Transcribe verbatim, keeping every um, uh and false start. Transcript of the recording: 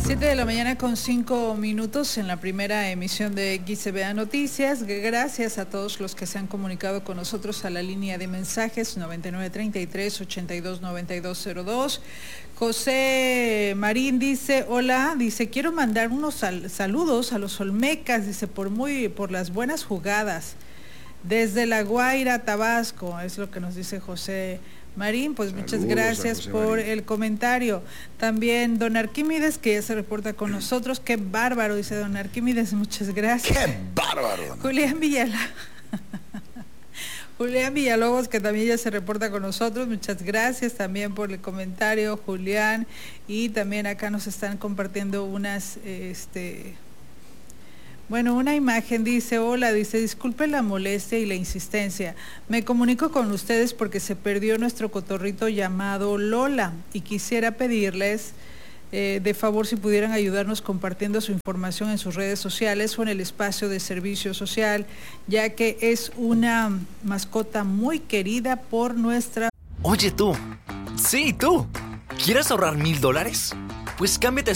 Siete de la mañana con cinco minutos en la primera emisión de X C B A Noticias. Gracias a todos los que se han comunicado con nosotros a la línea de mensajes noventa y nueve treinta y tres ochenta y dos noventa y dos cero dos. José Marín dice, hola, dice, quiero mandar unos sal- saludos a los Olmecas, dice, por muy, por las buenas jugadas. Desde La Guaira, Tabasco, es lo que nos dice José Marín, pues saludos, muchas gracias por Marín. El comentario. También don Arquímedes, que ya se reporta con nosotros, qué bárbaro, dice don Arquímedes, muchas gracias. Qué bárbaro. Julián Villalobos. Julián Villalobos, que también ya se reporta con nosotros, muchas gracias también por el comentario, Julián, y también acá nos están compartiendo unas, este... Bueno, una imagen dice, hola, dice, disculpe la molestia y la insistencia. Me comunico con ustedes porque se perdió nuestro cotorrito llamado Lola y quisiera pedirles eh, de favor si pudieran ayudarnos compartiendo su información en sus redes sociales o en el espacio de servicio social, ya que es una mascota muy querida por nuestra... Oye tú, sí tú, ¿quieres ahorrar mil dólares? Pues cámbiate